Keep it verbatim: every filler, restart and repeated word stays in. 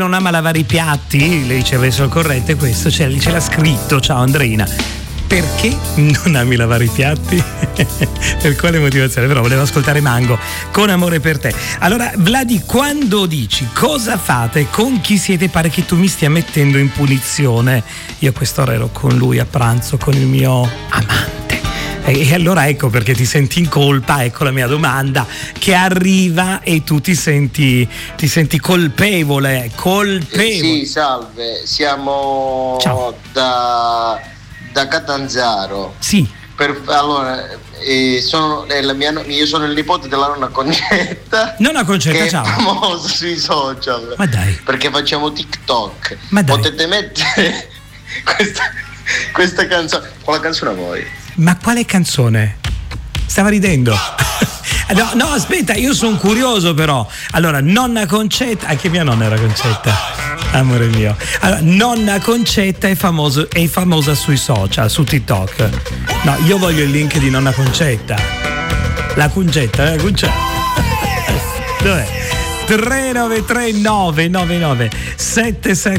non ama lavare i piatti, lei ci avesse il corrente, questo ce, ce l'ha scritto. Ciao Andreina. Perché non ami lavare i piatti? Per quale motivazione? Però volevo ascoltare Mango, Con amore per te. Allora, Vladi, quando dici cosa fate, con chi siete, pare che tu mi stia mettendo in punizione. Io a quest'ora ero con lui a pranzo, con il mio amante. E allora ecco perché ti senti in colpa, ecco la mia domanda, che arriva e tu ti senti ti senti colpevole, colpevole. Sì, salve, siamo Ciao. da, da Catanzaro. Sì. Per, allora, eh, sono, eh, la mia, io sono il nipote della nonna Concetta. Nonna Concetta, che ciao. È famosa sui social. Ma dai. Perché facciamo TikTok. Ma dai. Potete mettere questa, questa canzone. Quale canzone vuoi? Ma quale canzone? Stava ridendo. No, no, aspetta, io sono curioso però. Allora, nonna Concetta, anche mia nonna era Concetta, amore mio. Allora, nonna Concetta è, famoso, è famosa sui social, su TikTok. No, io voglio il link di nonna Concetta. La Concetta, la Concetta. Dov'è? tre nove tre nove nove nove sette sette